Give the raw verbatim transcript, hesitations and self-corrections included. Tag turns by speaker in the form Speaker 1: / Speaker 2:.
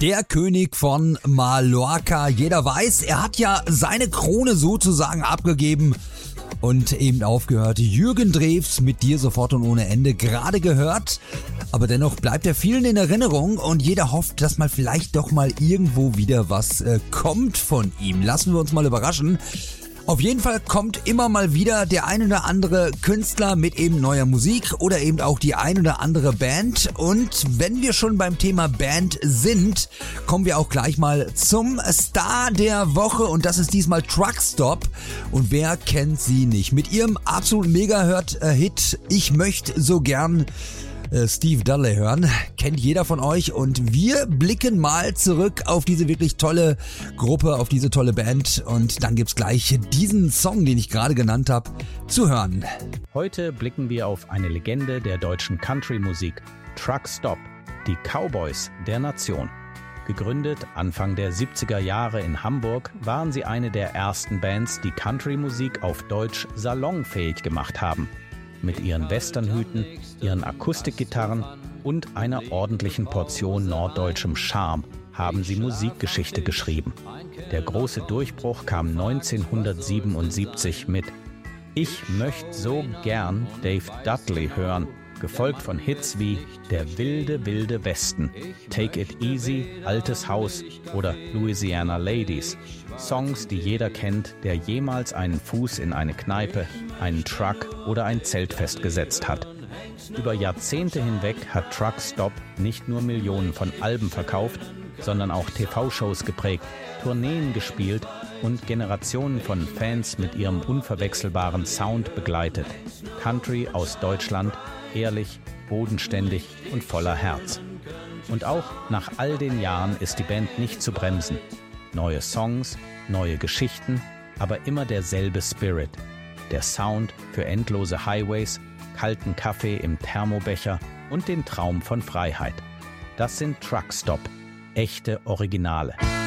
Speaker 1: Der König von Mallorca. Jeder weiß, er hat ja seine Krone sozusagen abgegeben und eben aufgehört. Jürgen Drews mit Dir sofort und ohne Ende gerade gehört. Aber dennoch bleibt er vielen in Erinnerung und jeder hofft, dass mal vielleicht doch mal irgendwo wieder was äh, kommt von ihm. Lassen wir uns mal überraschen. Auf jeden Fall kommt immer mal wieder der ein oder andere Künstler mit eben neuer Musik oder eben auch die ein oder andere Band. Und wenn wir schon beim Thema Band sind, kommen wir auch gleich mal zum Star der Woche und das ist diesmal Truckstop. Und wer kennt sie nicht? Mit ihrem absoluten Mega-Hit Ich möchte so gern Steve Dudley hören, kennt jeder von euch und wir blicken mal zurück auf diese wirklich tolle Gruppe, auf diese tolle Band und dann gibt's gleich diesen Song, den ich gerade genannt habe, zu hören.
Speaker 2: Heute blicken wir auf eine Legende der deutschen Country-Musik, Truckstop, die Cowboys der Nation. Gegründet Anfang der siebziger Jahre in Hamburg, waren sie eine der ersten Bands, die Country-Musik auf Deutsch salonfähig gemacht haben. Mit ihren Westernhüten, ihren Akustikgitarren und einer ordentlichen Portion norddeutschem Charme haben sie Musikgeschichte geschrieben. Der große Durchbruch kam neunzehnhundertsiebenundsiebzig mit Ich möchte so gern Dave Dudley hören, gefolgt von Hits wie Der wilde, wilde Westen, Take It Easy, Altes Haus oder Louisiana Ladies. Songs, die jeder kennt, der jemals einen Fuß in eine Kneipe, einen Truck oder ein Zeltfest gesetzt hat. Über Jahrzehnte hinweg hat Truckstop nicht nur Millionen von Alben verkauft, sondern auch T V-Shows geprägt, Tourneen gespielt und Generationen von Fans mit ihrem unverwechselbaren Sound begleitet. Country aus Deutschland, ehrlich, bodenständig und voller Herz. Und auch nach all den Jahren ist die Band nicht zu bremsen. Neue Songs, neue Geschichten, aber immer derselbe Spirit. Der Sound für endlose Highways, kalten Kaffee im Thermobecher und den Traum von Freiheit. Das sind Truckstop, echte Originale.